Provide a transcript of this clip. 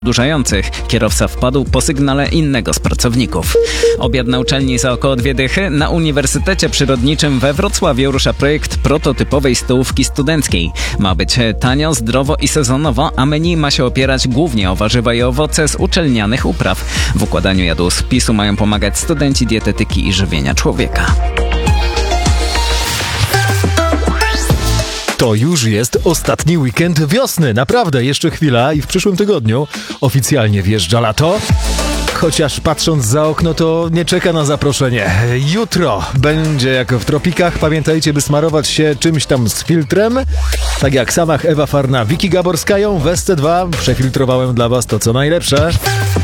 przedłużających. Kierowca wpadł po sygnale innego z pracowników. Obiad na uczelni za około 2 dychy. Na Uniwersytecie Przyrodniczym we Wrocławiu rusza projekt prototypowej stołówki studenckiej. Ma być tanio, zdrowo i sezonowo, a menu ma się opierać głównie o warzywa i owoce z uczelnianych upraw. W układaniu jadł z PiS-u mają pomagać studenci dietetyki i żywienia człowieka. To już jest ostatni weekend wiosny. Naprawdę, jeszcze chwila i w przyszłym tygodniu oficjalnie wjeżdża lato. Chociaż patrząc za okno, to nie czeka na zaproszenie. Jutro będzie jak w tropikach. Pamiętajcie, by smarować się czymś tam z filtrem. Tak jak Samach, Ewa Farna, Wiki Gaborskają w SC2. Przefiltrowałem dla was to, co najlepsze.